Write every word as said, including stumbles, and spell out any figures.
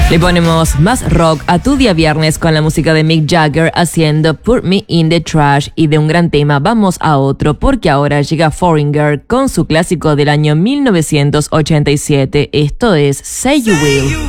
Le ponemos más rock a tu día viernes con la música de Mick Jagger haciendo Put Me in the Trash, y de un gran tema vamos a otro porque ahora llega Foreigner con su clásico del año mil novecientos ochenta y siete. Esto es Say You Will.